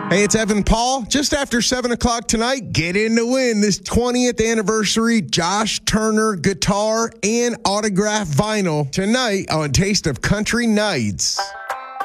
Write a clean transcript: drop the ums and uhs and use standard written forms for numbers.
Hey, it's Evan Paul. Just after 7 o'clock tonight, get in to win this 20th anniversary Josh Turner guitar and autograph vinyl tonight on Taste of Country Nights.